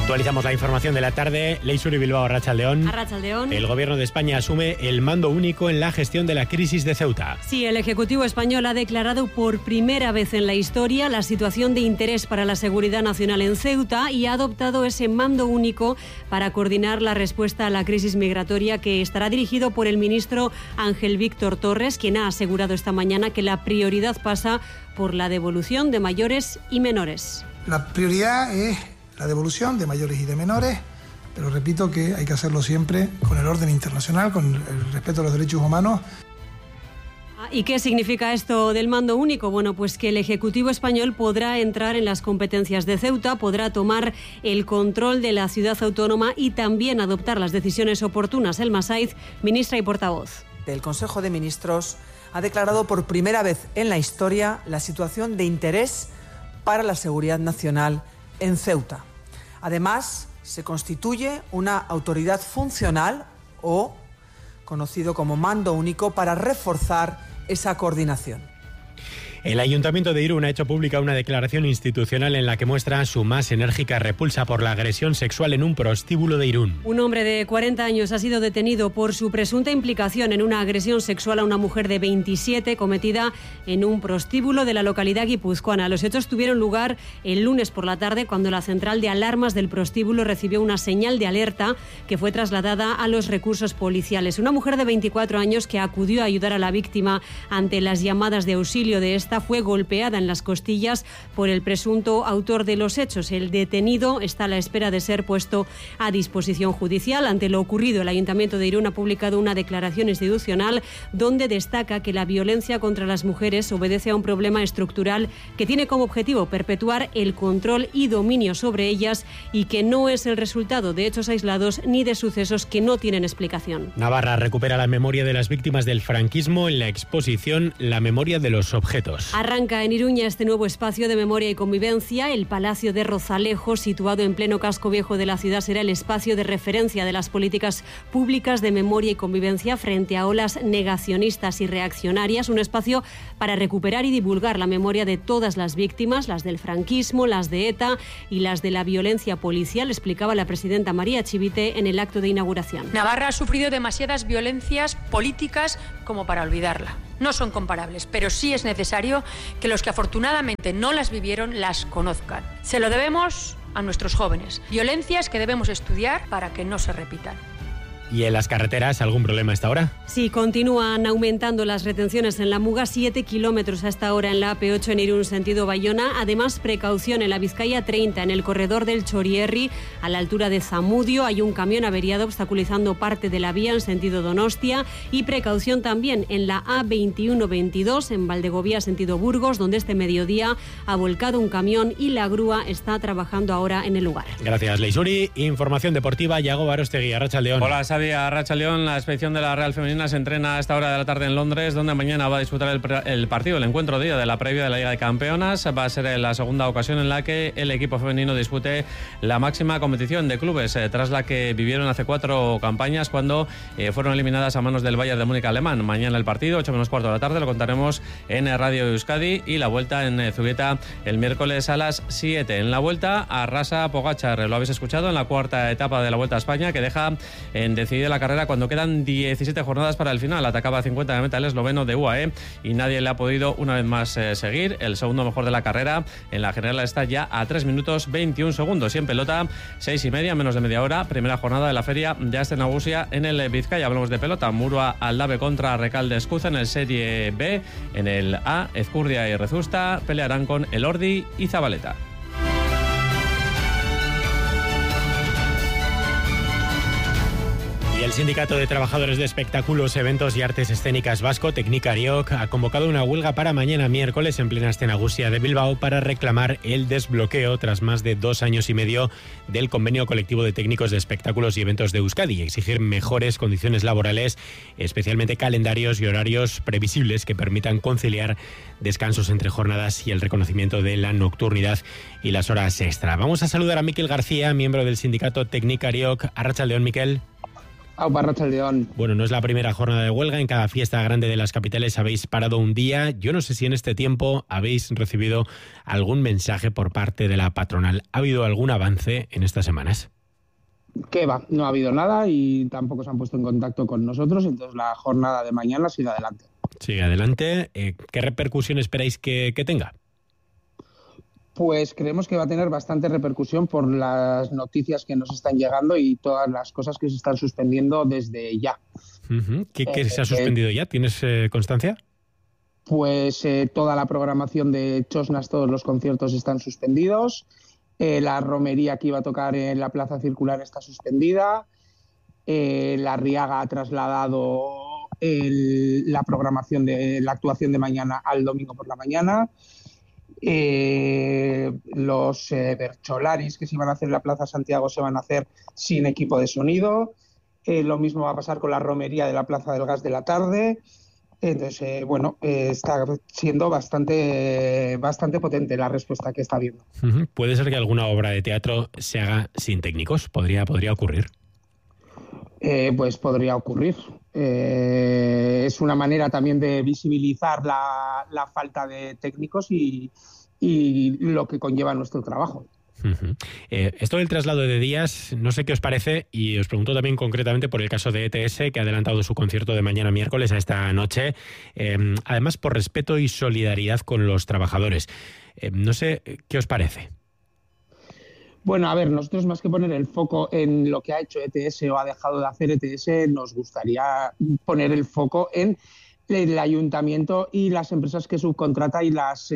Actualizamos la información de la tarde. Leisuri Bilbao, Arratsaldeón. Arratsaldeón. El Gobierno de España asume el mando único en la gestión de la crisis de Ceuta. Sí, el Ejecutivo español ha declarado por primera vez en la historia la situación de interés para la seguridad nacional en Ceuta y ha adoptado ese mando único para coordinar la respuesta a la crisis migratoria, que estará dirigido por el ministro Ángel Víctor Torres, quien ha asegurado esta mañana que la prioridad pasa por la devolución de mayores y menores. La prioridad es la devolución de mayores y de menores, pero repito que hay que hacerlo siempre con el orden internacional, con el respeto a los derechos humanos. ¿Y qué significa esto del mando único? Bueno, pues que el Ejecutivo español podrá entrar en las competencias de Ceuta, podrá tomar el control de la ciudad autónoma y también adoptar las decisiones oportunas. Elma Saiz, ministra y portavoz. El Consejo de Ministros ha declarado por primera vez en la historia la situación de interés para la seguridad nacional en Ceuta. Además, se constituye una autoridad funcional o conocido como mando único para reforzar esa coordinación. El Ayuntamiento de Irún ha hecho pública una declaración institucional en la que muestra su más enérgica repulsa por la agresión sexual en un prostíbulo de Irún. Un hombre de 40 años ha sido detenido por su presunta implicación en una agresión sexual a una mujer de 27 cometida en un prostíbulo de la localidad guipuzcoana. Los hechos tuvieron lugar el lunes por la tarde, cuando la central de alarmas del prostíbulo recibió una señal de alerta que fue trasladada a los recursos policiales. Una mujer de 24 años que acudió a ayudar a la víctima ante las llamadas de auxilio de esta fue golpeada en las costillas por el presunto autor de los hechos. El detenido está a la espera de ser puesto a disposición judicial. Ante lo ocurrido, el Ayuntamiento de Irún ha publicado una declaración institucional donde destaca que la violencia contra las mujeres obedece a un problema estructural que tiene como objetivo perpetuar el control y dominio sobre ellas y que no es el resultado de hechos aislados ni de sucesos que no tienen explicación. Navarra recupera la memoria de las víctimas del franquismo en la exposición La memoria de los objetos. Arranca en Iruña este nuevo espacio de memoria y convivencia. El Palacio de Rozalejo, situado en pleno casco viejo de la ciudad, será el espacio de referencia de las políticas públicas de memoria y convivencia frente a olas negacionistas y reaccionarias. Un espacio para recuperar y divulgar la memoria de todas las víctimas, las del franquismo, las de ETA y las de la violencia policial, explicaba la presidenta María Chivite en el acto de inauguración. Navarra ha sufrido demasiadas violencias políticas como para olvidarla. No son comparables, pero sí es necesario que los que afortunadamente no las vivieron las conozcan. Se lo debemos a nuestros jóvenes. Violencias que debemos estudiar para que no se repitan. ¿Y en las carreteras algún problema a esta hora? Sí, continúan aumentando las retenciones en la Muga, 7 kilómetros a esta hora en la AP8 en Irún, sentido Bayona. Además, precaución en la Vizcaya 30, en el corredor del Chorierri, a la altura de Zamudio. Hay un camión averiado obstaculizando parte de la vía en sentido Donostia. Y precaución también en la A21-22, en Valdegovía, sentido Burgos, donde este mediodía ha volcado un camión y la grúa está trabajando ahora en el lugar. Gracias, Leisuri. Información deportiva, Yago Barostegui, Arratsaldeón. Hola, Xavi, Arratsaldeón. La expedición de la Real Femenina se entrena a esta hora de la tarde en Londres, donde mañana va a disputar el partido, el encuentro día de la previa de la Liga de Campeonas. Va a ser la segunda ocasión en la que el equipo femenino dispute la máxima competición de clubes, tras la que vivieron hace 4 campañas cuando fueron eliminadas a manos del Bayern de Múnich alemán. Mañana el partido, 8:15 de la tarde, lo contaremos en Radio Euskadi, y la vuelta en Zubieta el miércoles a las 7. En la vuelta, arrasa Pogačar, lo habéis escuchado, en la cuarta etapa de la Vuelta a España, que deja en decidida la carrera cuando quedan 17 jornadas para el final. Atacaba a 50 de meta el esloveno de UAE y nadie le ha podido una vez más seguir. El segundo mejor de la carrera en la general está ya a 3 minutos 21 segundos. Y en pelota, 6:30, menos de media hora, primera jornada de la feria de Aste Nagusia en el Vizcaya. Hablamos de pelota. Murua Aldave contra Recalde Escuza en el Serie B. En el A, Ezcurdia y Rezusta pelearán con Elordi y Zabaleta. El Sindicato de Trabajadores de Espectáculos, Eventos y Artes Escénicas Vasco, Teknikariok, ha convocado una huelga para mañana miércoles en plena Aste Nagusia de Bilbao para reclamar el desbloqueo tras más de 2 años y medio del convenio colectivo de técnicos de espectáculos y eventos de Euskadi y exigir mejores condiciones laborales, especialmente calendarios y horarios previsibles que permitan conciliar descansos entre jornadas y el reconocimiento de la nocturnidad y las horas extra. Vamos a saludar a Miquel García, miembro del Sindicato Teknikariok. Arratsaldeón, Miquel. Aupa, arratsaldeon. Bueno, no es la primera jornada de huelga. En cada fiesta grande de las capitales habéis parado un día. Yo no sé si en este tiempo habéis recibido algún mensaje por parte de la patronal. ¿Ha habido algún avance en estas semanas? ¿Qué va? No ha habido nada y tampoco se han puesto en contacto con nosotros, entonces la jornada de mañana sigue adelante. Sigue adelante. ¿Qué repercusión esperáis que tenga? Pues creemos que va a tener bastante repercusión por las noticias que nos están llegando y todas las cosas que se están suspendiendo desde ya. Uh-huh. ¿Qué se ha suspendido ya? ¿Tienes constancia? Pues toda la programación de Chosnas, todos los conciertos están suspendidos. La romería que iba a tocar en la Plaza Circular está suspendida. La Riaga ha trasladado la programación de la actuación de mañana al domingo por la mañana. Los Bercholaris que se iban a hacer en la Plaza Santiago se van a hacer sin equipo de sonido. Lo mismo va a pasar con la romería de la Plaza del Gas de la tarde. Entonces, está siendo bastante potente la respuesta que está habiendo. Uh-huh. ¿Puede ser que alguna obra de teatro se haga sin técnicos? ¿Podría ocurrir? Pues podría ocurrir. Es una manera también de visibilizar la falta de técnicos y lo que conlleva nuestro trabajo. Uh-huh. Esto del traslado de días, no sé qué os parece, y os pregunto también concretamente por el caso de ETS, que ha adelantado su concierto de mañana miércoles a esta noche, además por respeto y solidaridad con los trabajadores. No sé qué os parece. Bueno, a ver, nosotros más que poner el foco en lo que ha hecho ETS o ha dejado de hacer ETS, nos gustaría poner el foco en el ayuntamiento y las empresas que subcontrata y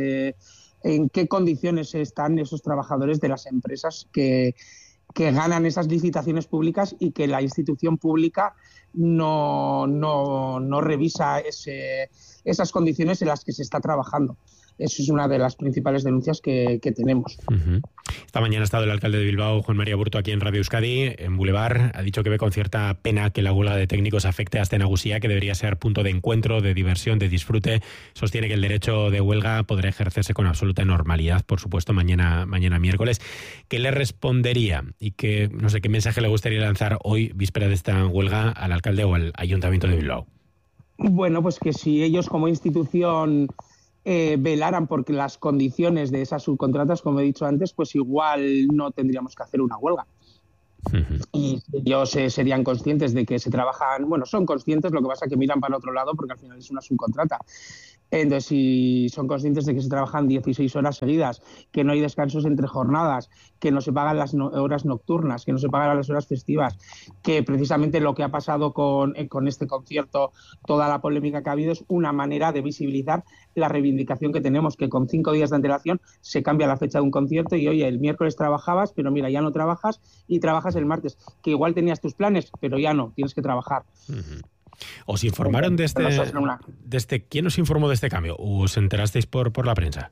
en qué condiciones están esos trabajadores de las empresas que ganan esas licitaciones públicas y que la institución pública no revisa esas condiciones en las que se está trabajando. Eso es una de las principales denuncias que tenemos. Uh-huh. Esta mañana ha estado el alcalde de Bilbao, Juan María Burto, aquí en Radio Euskadi, en Boulevard. Ha dicho que ve con cierta pena que la huelga de técnicos afecte a Aste Nagusia, que debería ser punto de encuentro, de diversión, de disfrute. Sostiene que el derecho de huelga podrá ejercerse con absoluta normalidad, por supuesto, mañana miércoles. ¿Qué le respondería? Y qué mensaje le gustaría lanzar hoy, víspera de esta huelga, al alcalde o al Ayuntamiento de Bilbao? Bueno, pues que si ellos como institución velaran por las condiciones de esas subcontratas, como he dicho antes, pues igual no tendríamos que hacer una huelga. Uh-huh. Y ellos serían conscientes de que se trabajan, son conscientes, lo que pasa es que miran para el otro lado porque al final es una subcontrata. Entonces, si son conscientes de que se trabajan 16 horas seguidas, que no hay descansos entre jornadas, que no se pagan las horas nocturnas, que no se pagan las horas festivas, que precisamente lo que ha pasado con este concierto, toda la polémica que ha habido, es una manera de visibilizar la reivindicación que tenemos, que con 5 días de antelación se cambia la fecha de un concierto y, oye, el miércoles trabajabas, pero mira, ya no trabajas y trabajas el martes, que igual tenías tus planes, pero ya no, tienes que trabajar. Uh-huh. ¿Os informaron de este? ¿Quién os informó de este cambio? ¿O os enterasteis por la prensa?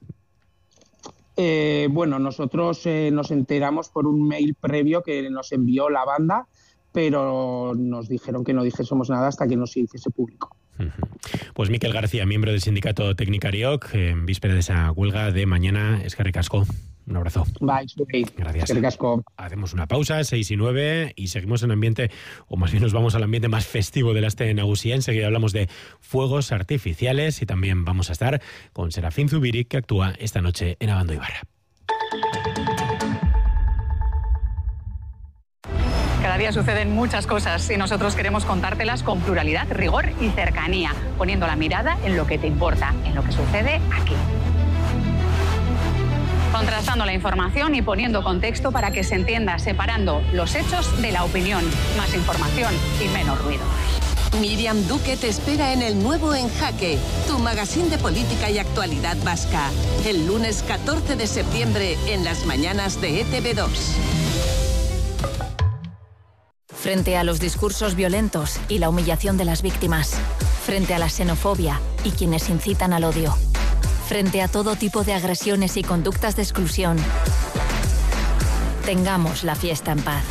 Nosotros nos enteramos por un mail previo que nos envió la banda, pero nos dijeron que no dijésemos nada hasta que no se hiciese público. Uh-huh. Pues Mikel García, miembro del sindicato Teknikariok, en víspera de esa huelga de mañana. Eskerrik asko. Un abrazo. Bye. Gracias. Eskerrik asko. Hacemos una pausa, 6:09, y seguimos en ambiente, o más bien nos vamos al ambiente más festivo del Aste Nagusia. Enseguida hablamos de fuegos artificiales y también vamos a estar con Serafín Zubiri, que actúa esta noche en Abando Ibarra. Cada día suceden muchas cosas y nosotros queremos contártelas con pluralidad, rigor y cercanía, poniendo la mirada en lo que te importa, en lo que sucede aquí. Contrastando la información y poniendo contexto para que se entienda, separando los hechos de la opinión. Más información y menos ruido. Miriam Duque te espera en el nuevo En Jaque, tu magazín de política y actualidad vasca. El lunes 14 de septiembre en las mañanas de ETV2. Frente a los discursos violentos y la humillación de las víctimas. Frente a la xenofobia y quienes incitan al odio. Frente a todo tipo de agresiones y conductas de exclusión. Tengamos la fiesta en paz.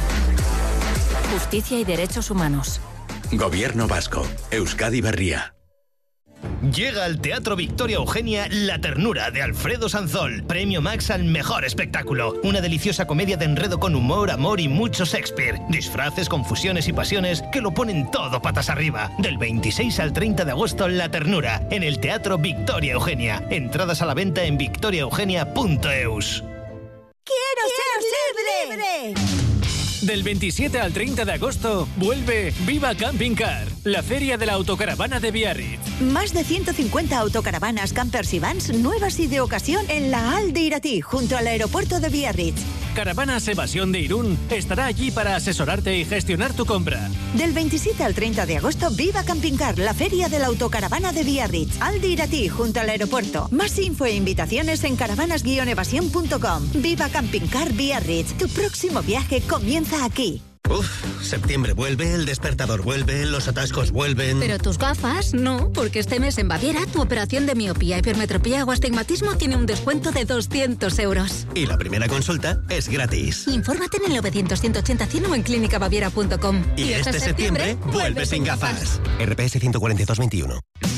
Justicia y derechos humanos. Gobierno vasco. Euskadi Berria. Llega al Teatro Victoria Eugenia La Ternura de Alfredo Sanzol. Premio Max al mejor espectáculo. Una deliciosa comedia de enredo con humor, amor y mucho Shakespeare. Disfraces, confusiones y pasiones que lo ponen todo patas arriba. Del 26 al 30 de agosto, La Ternura, en el Teatro Victoria Eugenia. Entradas a la venta en victoriaeugenia.eus. ¡Quiero ser libre! Del 27 al 30 de agosto vuelve Viva Camping Car, la feria de la autocaravana de Biarritz. Más de 150 autocaravanas, campers y vans nuevas y de ocasión en la Al de Iratí, junto al aeropuerto de Biarritz. Caravanas Evasión de Irún estará allí para asesorarte y gestionar tu compra. Del 27 al 30 de agosto, Viva Camping Car, la feria de la autocaravana de Biarritz. Al de Iratí, junto al aeropuerto. Más info e invitaciones en caravanas-evasión.com. Viva Camping Car Biarritz. Tu próximo viaje comienza aquí. Septiembre vuelve, el despertador vuelve, los atascos vuelven... Pero tus gafas, no, porque este mes en Baviera tu operación de miopía, hipermetropía o astigmatismo tiene un descuento de 200 euros. Y la primera consulta es gratis. Infórmate en el 900-180-100 o en clínicabaviera.com. Y este septiembre vuelve sin gafas. RPS 142-21.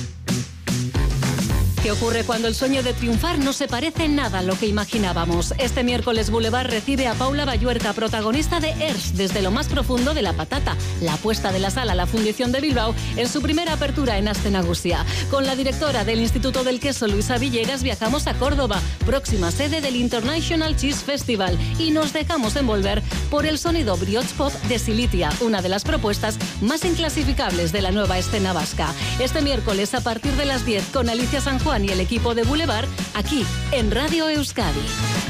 ¿Qué ocurre cuando el sueño de triunfar no se parece en nada a lo que imaginábamos? Este miércoles Boulevard recibe a Paula Bayuerca, protagonista de ERS, desde lo más profundo de la patata, la apuesta de la sala La Fundición de Bilbao en su primera apertura en Aste Nagusia. Con la directora del Instituto del Queso, Luisa Villegas, viajamos a Córdoba, próxima sede del International Cheese Festival, y nos dejamos envolver por el sonido brioche pop de Silitia, una de las propuestas más inclasificables de la nueva escena vasca. Este miércoles a partir de las 10 con Alicia San Juan y el equipo de Boulevard, aquí en Radio Euskadi.